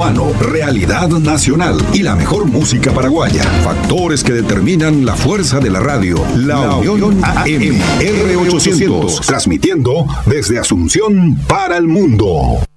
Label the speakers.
Speaker 1: humano, realidad nacional y la mejor música paraguaya. Factores que determinan la fuerza de la radio. La Unión AM R800, transmitiendo desde Asunción para el mundo.